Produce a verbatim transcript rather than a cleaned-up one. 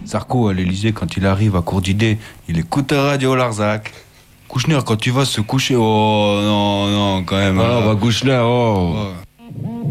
Sarko, à l'Elysée, quand il arrive à court d'idées, il écoute Radio Larzac. Kouchner, quand tu vas se coucher, oh non, non, quand même. Ah, bah, Kouchner, oh. Ouais.